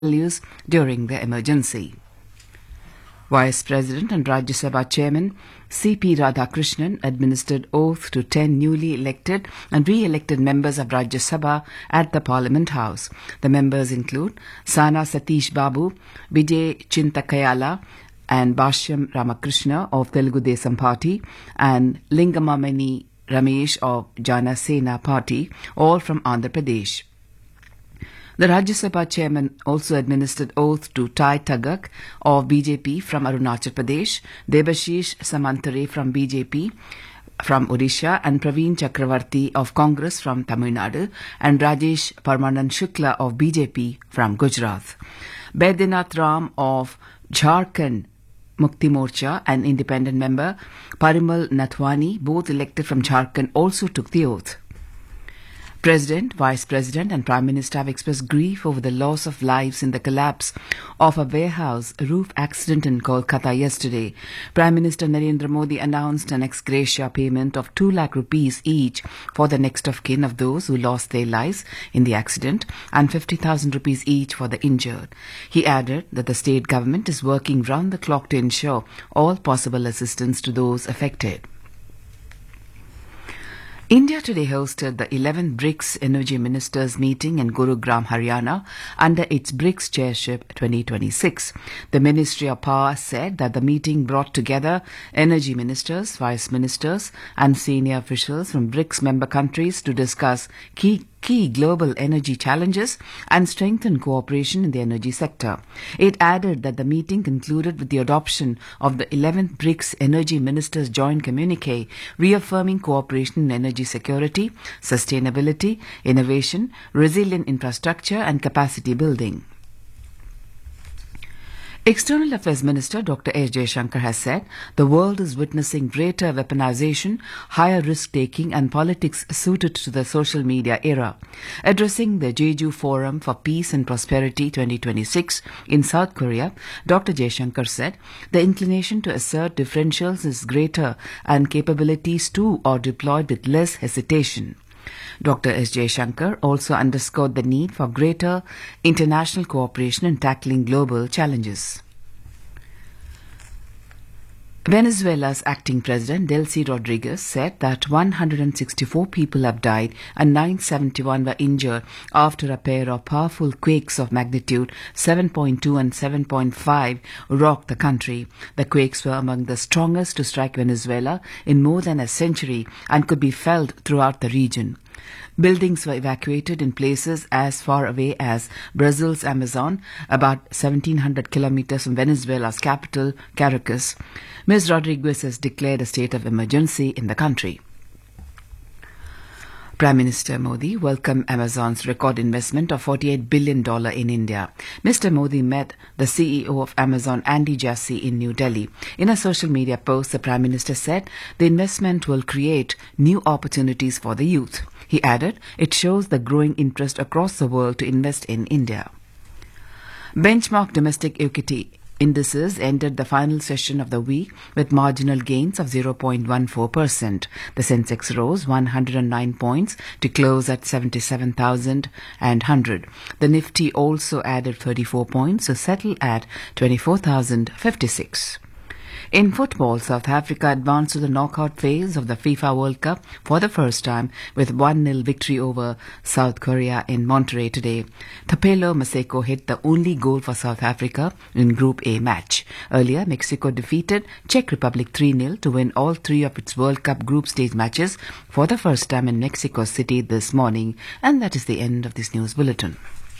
values during the emergency. Vice President and Rajya Sabha Chairman C.P. Radhakrishnan administered oath to 10 newly elected and re-elected members of Rajya Sabha at the Parliament House. The members include Sana Satish Babu, Vijay Chintakayala, and Bhashyam Ramakrishna of Telugu Desam Party, and Lingamamani Ramesh of Jana Sena Party, all from Andhra Pradesh. The Rajya Sabha chairman also administered oath to Tai Tagak of BJP from Arunachal Pradesh, Debashish Samantare from BJP from Odisha, and Praveen Chakravarti of Congress from Tamil Nadu, and Rajesh Parmanand Shukla of BJP from Gujarat. Baidyanath Ram of Jharkhand Mukti Morcha and independent member Parimal Nathwani, both elected from Jharkhand, also took the oath. President, Vice President and Prime Minister have expressed grief over the loss of lives in the collapse of a warehouse roof accident in Kolkata yesterday. Prime Minister Narendra Modi announced an ex gratia payment of 2 lakh rupees each for the next of kin of those who lost their lives in the accident and 50,000 rupees each for the injured. He added that the state government is working round the clock to ensure all possible assistance to those affected. India today hosted the 11th BRICS Energy Ministers meeting in Gurugram, Haryana, under its BRICS Chairship 2026. The Ministry of Power said that the meeting brought together energy ministers, vice ministers, and senior officials from BRICS member countries to discuss key global energy challenges and strengthen cooperation in the energy sector. It added that the meeting concluded with the adoption of the 11th BRICS Energy Ministers Joint Communique, reaffirming cooperation in energy security, sustainability, innovation, resilient infrastructure and capacity building. External Affairs Minister Dr. S. Jaishankar has said the world is witnessing greater weaponization, higher risk-taking and politics suited to the social media era. Addressing the Jeju Forum for Peace and Prosperity 2026 in South Korea, Dr. Jaishankar said the inclination to assert differentials is greater and capabilities too are deployed with less hesitation. Dr. S. Jaishankar also underscored the need for greater international cooperation in tackling global challenges. Venezuela's acting president, Delcy Rodriguez, said that 164 people have died and 971 were injured after a pair of powerful quakes of magnitude 7.2 and 7.5 rocked the country. The quakes were among the strongest to strike Venezuela in more than a century and could be felt throughout the region. Buildings were evacuated in places as far away as Brazil's Amazon, about 1,700 kilometers from Venezuela's capital, Caracas. Ms. Rodriguez has declared a state of emergency in the country. Prime Minister Modi welcomed Amazon's record investment of $48 billion in India. Mr. Modi met the CEO of Amazon, Andy Jassy, in New Delhi. In a social media post, the Prime Minister said the investment will create new opportunities for the youth. He added, it shows the growing interest across the world to invest in India. Benchmark domestic equity indices ended the final session of the week with marginal gains of 0.14%. The Sensex rose 109 points to close at 77,100. The Nifty also added 34 points to settle at 24,056. In football, South Africa advanced to the knockout phase of the FIFA World Cup for the first time with 1-0 victory over South Korea in Monterrey today. Thapelo Maseko hit the only goal for South Africa in Group A match. Earlier, Mexico defeated Czech Republic 3-0 to win all 3 of its World Cup group stage matches for the first time in Mexico City this morning. And that is the end of this news bulletin.